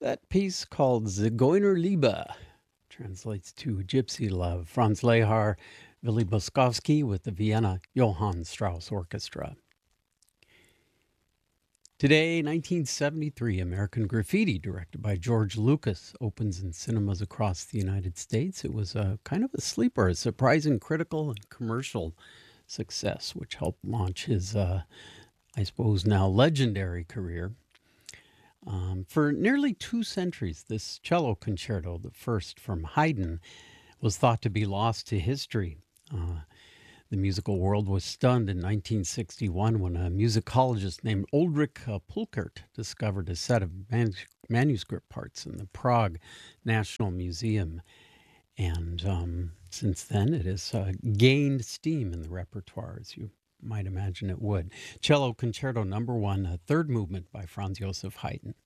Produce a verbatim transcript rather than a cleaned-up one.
That piece called Zigeunerliebe translates to Gypsy Love. Franz Lehar, Willy Boskowski with the Vienna Johann Strauss Orchestra. Today, nineteen seventy-three, American Graffiti, directed by George Lucas, opens in cinemas across the United States. It was a kind of a sleeper, a surprising critical and commercial success, which helped launch his, uh, I suppose, now legendary career. Um, for nearly two centuries, this cello concerto, the first from Haydn, was thought to be lost to history. Uh, the musical world was stunned in nineteen sixty-one when a musicologist named Ulrich uh, Pulkert discovered a set of manus- manuscript parts in the Prague National Museum. And um, since then, it has uh, gained steam in the repertoire, as you might imagine it would. Cello Concerto Number One, a third movement by Franz Joseph Haydn.